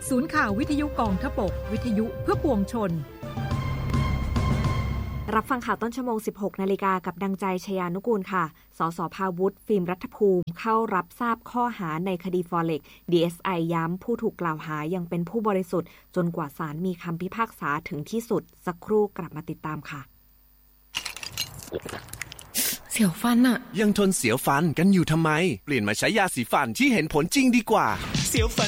ศูนย์ข่าววิทยุกองทพบกวิทยุเพื่อปวงชนรับฟังข่าวต้นชั่วโมง 16 นาฬิกากับดังใจชยานุกูลค่ะ สส.ภาวุฒิ ฟิล์มรัฐภูมิเข้ารับทราบข้อหาในคดีฟอเร็กซ์ DSI ย้ำผู้ถูกกล่าวหายังเป็นผู้บริสุทธิ์จนกว่าศาลมีคำพิพากษาถึงที่สุดสักครู่กลับมาติดตามค่ะเสียวฟันอะยังทนเสียวฟันกันอยู่ทำไมเปลี่ยนมาใช้ยาสีฟันที่เห็นผลจริงดีกว่าเสียวฟัน